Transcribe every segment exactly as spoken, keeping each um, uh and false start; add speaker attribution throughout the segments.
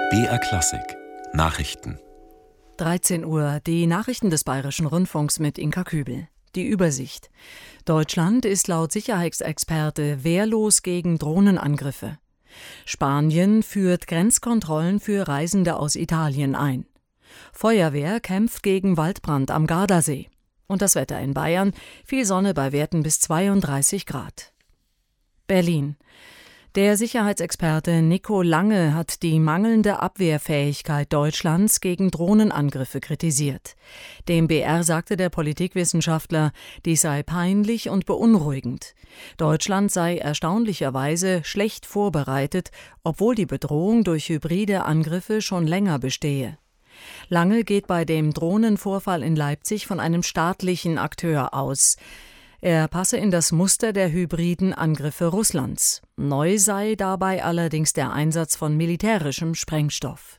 Speaker 1: B R Klassik Nachrichten.
Speaker 2: dreizehn Uhr, die Nachrichten des Bayerischen Rundfunks mit Inka Kübel. Die Übersicht. Deutschland ist laut Sicherheitsexperte wehrlos gegen Drohnenangriffe. Spanien führt Grenzkontrollen für Reisende aus Italien ein. Feuerwehr kämpft gegen Waldbrand am Gardasee. Und das Wetter in Bayern, viel Sonne bei Werten bis zweiunddreißig Grad. Berlin. Der Sicherheitsexperte Nico Lange hat die mangelnde Abwehrfähigkeit Deutschlands gegen Drohnenangriffe kritisiert. Dem B R sagte der Politikwissenschaftler, dies sei peinlich und beunruhigend. Deutschland sei erstaunlicherweise schlecht vorbereitet, obwohl die Bedrohung durch hybride Angriffe schon länger bestehe. Lange geht bei dem Drohnenvorfall in Leipzig von einem staatlichen Akteur aus. Er passe in das Muster der hybriden Angriffe Russlands. Neu sei dabei allerdings der Einsatz von militärischem Sprengstoff.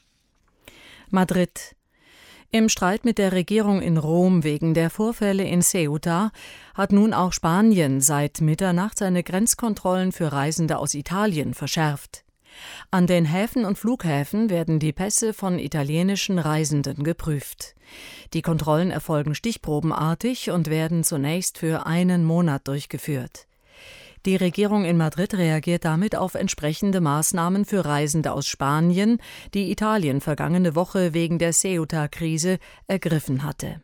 Speaker 2: Madrid. Im Streit mit der Regierung in Rom wegen der Vorfälle in Ceuta hat nun auch Spanien seit Mitternacht seine Grenzkontrollen für Reisende aus Italien verschärft. An den Häfen und Flughäfen werden die Pässe von italienischen Reisenden geprüft. Die Kontrollen erfolgen stichprobenartig und werden zunächst für einen Monat durchgeführt. Die Regierung in Madrid reagiert damit auf entsprechende Maßnahmen für Reisende aus Spanien, die Italien vergangene Woche wegen der Ceuta-Krise ergriffen hatte.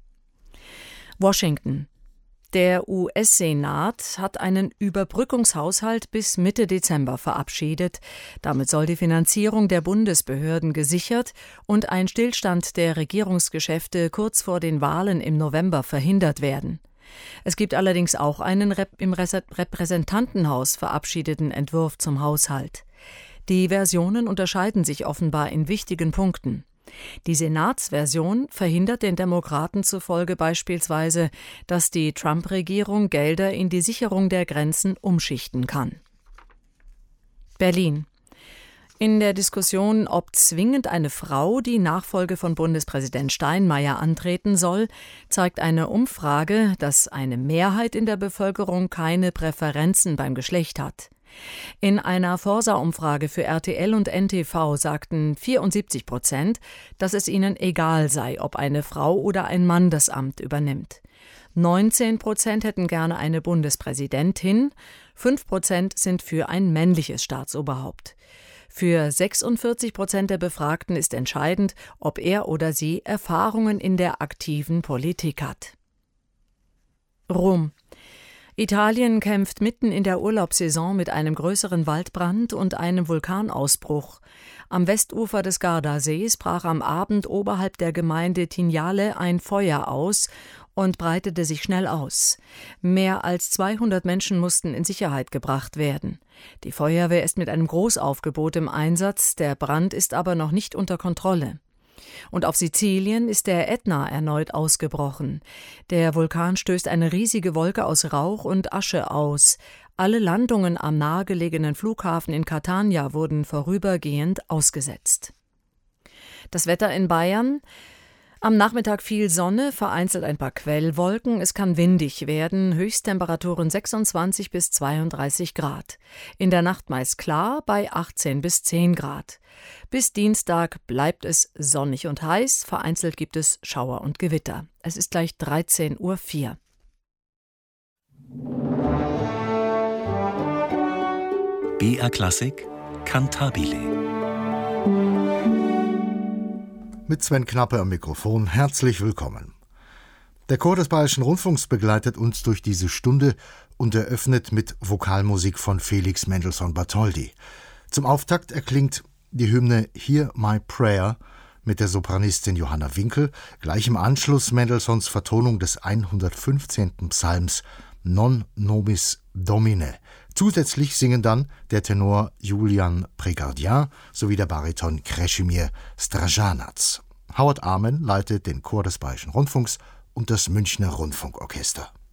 Speaker 2: Washington. Der U S-Senat hat einen Überbrückungshaushalt bis Mitte Dezember verabschiedet. Damit soll die Finanzierung der Bundesbehörden gesichert und ein Stillstand der Regierungsgeschäfte kurz vor den Wahlen im November verhindert werden. Es gibt allerdings auch einen im Repräsentantenhaus verabschiedeten Entwurf zum Haushalt. Die Versionen unterscheiden sich offenbar in wichtigen Punkten. Die Senatsversion verhindert den Demokraten zufolge beispielsweise, dass die Trump-Regierung Gelder in die Sicherung der Grenzen umschichten kann. Berlin. In der Diskussion, ob zwingend eine Frau die Nachfolge von Bundespräsident Steinmeier antreten soll, zeigt eine Umfrage, dass eine Mehrheit in der Bevölkerung keine Präferenzen beim Geschlecht hat. In einer Forsa-Umfrage für R T L und N T V sagten vierundsiebzig Prozent, dass es ihnen egal sei, ob eine Frau oder ein Mann das Amt übernimmt. neunzehn Prozent hätten gerne eine Bundespräsidentin, fünf Prozent sind für ein männliches Staatsoberhaupt. Für sechsundvierzig Prozent der Befragten ist entscheidend, ob er oder sie Erfahrungen in der aktiven Politik hat. Rom. Italien kämpft mitten in der Urlaubssaison mit einem größeren Waldbrand und einem Vulkanausbruch. Am Westufer des Gardasees brach am Abend oberhalb der Gemeinde Tignale ein Feuer aus und breitete sich schnell aus. Mehr als zweihundert Menschen mussten in Sicherheit gebracht werden. Die Feuerwehr ist mit einem Großaufgebot im Einsatz, der Brand ist aber noch nicht unter Kontrolle. Und auf Sizilien ist der Ätna erneut ausgebrochen. Der Vulkan stößt eine riesige Wolke aus Rauch und Asche aus. Alle Landungen am nahegelegenen Flughafen in Catania wurden vorübergehend ausgesetzt. Das Wetter in Bayern: Am Nachmittag viel Sonne, vereinzelt ein paar Quellwolken. Es kann windig werden, Höchsttemperaturen sechsundzwanzig bis zweiunddreißig Grad. In der Nacht meist klar bei achtzehn bis zehn Grad. Bis Dienstag bleibt es sonnig und heiß, vereinzelt gibt es Schauer und Gewitter. Es ist gleich dreizehn Uhr vier.
Speaker 1: B R Klassik Cantabile.
Speaker 3: Mit Sven Knappe am Mikrofon, herzlich willkommen. Der Chor des Bayerischen Rundfunks begleitet uns durch diese Stunde und eröffnet mit Vokalmusik von Felix Mendelssohn Bartholdy. Zum Auftakt erklingt die Hymne Hear My Prayer mit der Sopranistin Johanna Winkel, gleich im Anschluss Mendelssohns Vertonung des hundertfünfzehnten Psalms Non Nobis Domine. Zusätzlich singen dann der Tenor Julian Pregardien sowie der Bariton Krešimir Stражanac. Howard Amen leitet den Chor des Bayerischen Rundfunks und das Münchner Rundfunkorchester.